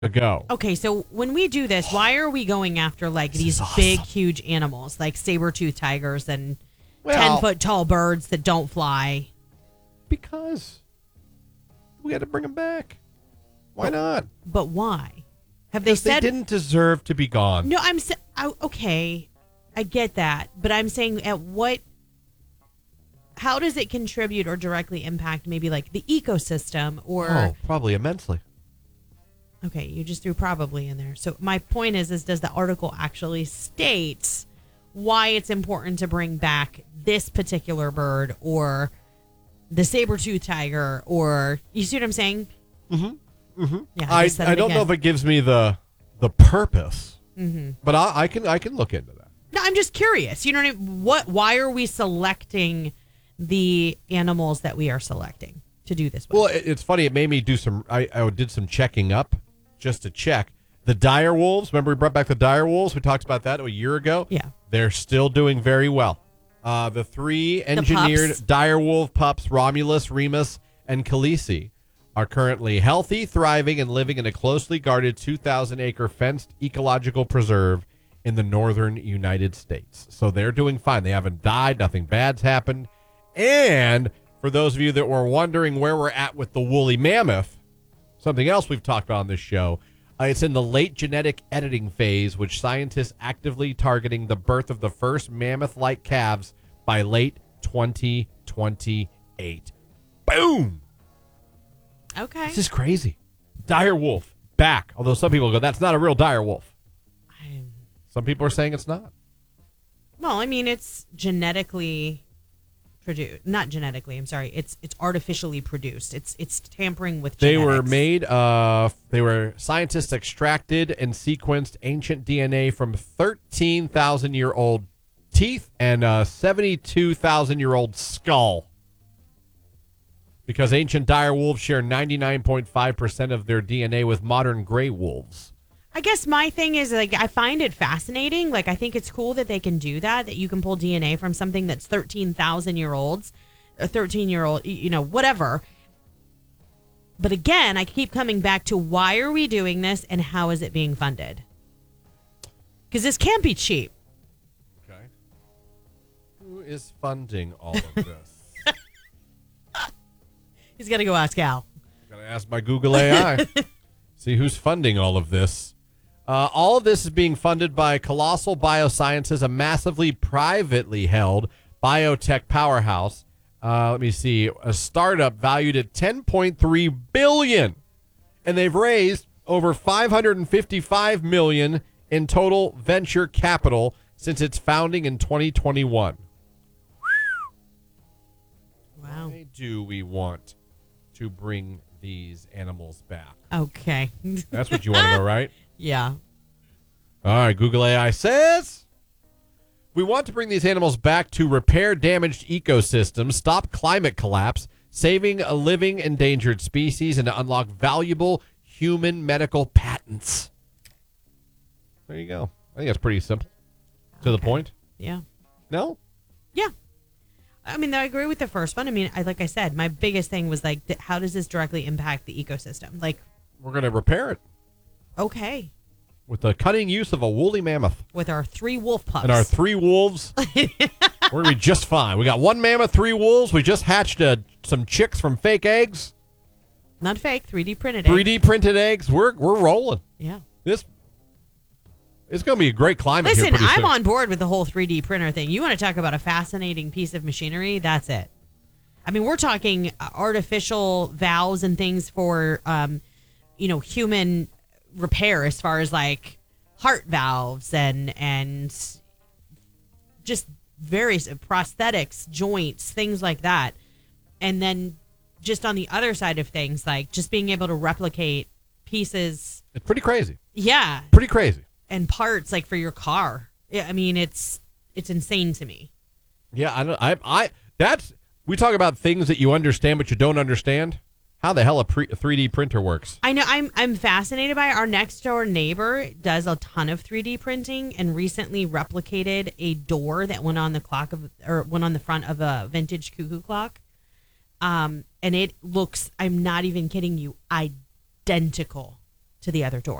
ago. Okay, so when we do this, why are we going after like This these is awesome. big, huge animals like saber-toothed tigers and Well- 10-foot tall birds that don't fly? Because we got to bring them back. Why not? But why? Have they Because they said didn't deserve to be gone. No, okay. I get that, but I'm saying how does it contribute or directly impact maybe like the ecosystem or probably immensely. Okay, you just threw probably in there. So my point is does the article actually state why it's important to bring back this particular bird or the saber-toothed tiger or you see what I'm saying? Mm-hmm. Mm-hmm. Yeah, I just said it don't know again. if it gives me the purpose, Mm-hmm. but I can look into that. No, I'm just curious. You know what I mean? Why are we selecting the animals that we are selecting to do this with? Well, it's funny. It made me do some. I did some checking up just to check the dire wolves. Remember, we brought back the dire wolves. We talked about that a year ago. Yeah, they're still doing very well. The three engineered pups? dire wolf pups, Romulus, Remus, and Khaleesi, are currently healthy, thriving, and living in a closely guarded 2,000-acre fenced ecological preserve in the northern United States. So they're doing fine. They haven't died. Nothing bad's happened. And for those of you that were wondering where we're at with the woolly mammoth, something else we've talked about on this show, it's in the late genetic editing phase, which scientists actively targeting the birth of the first mammoth-like calves by late 2028. Boom! okay. This is crazy. Dire wolf back. Although some people go, that's not a real dire wolf. Some people are saying it's not. Well, I mean, it's genetically produced. Not genetically. I'm sorry. It's artificially produced. It's tampering with They genetics. were made. They were scientists extracted and sequenced ancient DNA from 13,000-year-old teeth and a 72,000-year-old skull. Because ancient dire wolves share 99.5% of their DNA with modern gray wolves. I guess my thing is like I find it fascinating. Like I think it's cool that they can do that you can pull DNA from something that's 13,000 year olds, a 13-year-old, whatever. But again, I keep coming back to why are we doing this and how is it being funded? Because this can't be cheap. Okay. Who is funding all of this? He's got to go ask Al. Gotta ask my Google AI. See who's funding all of this. All of this is being funded by Colossal Biosciences, a massively privately held biotech powerhouse. Let me see, a startup valued at $10.3 billion, and they've raised over $555 million in total venture capital since its founding in 2021. Wow. Why do we want to bring these animals back? Okay. That's what you want to know, right? Yeah. All right, Google AI says, we want to bring these animals back to repair damaged ecosystems, stop climate collapse, saving a living endangered species, and to unlock valuable human medical patents. There you go. I think that's pretty simple. To the point? Yeah. No? Yeah. I mean, I agree with the first one. I mean, like I said, my biggest thing was like, how does this directly impact the ecosystem? Like, We're going to repair it okay, with the cunning use of a woolly mammoth. with our 3 wolf pups. And our 3 wolves, we're going to be just fine. We got 1 mammoth, 3 wolves. We just hatched some chicks from fake eggs. Not fake, 3D printed. 3D printed eggs. We're rolling. Yeah. It's going to be a great climate here Listen, pretty I'm soon. on board with the whole 3D printer thing. You want to talk about a fascinating piece of machinery? That's it. I mean, we're talking artificial valves and things for, human repair as far as like heart valves and just various prosthetics, joints, things like that. And then just on the other side of things, like just being able to replicate pieces. It's pretty crazy. Yeah. Pretty crazy. And parts like for your car. Yeah, I mean, it's insane to me. Yeah, we talk about things that you understand but you don't understand. How the hell a 3D printer works? I know I'm fascinated by it. Our next door neighbor does a ton of 3D printing and recently replicated a door that went on the front of a vintage cuckoo clock. And it looks, I'm not even kidding you, identical to the other door.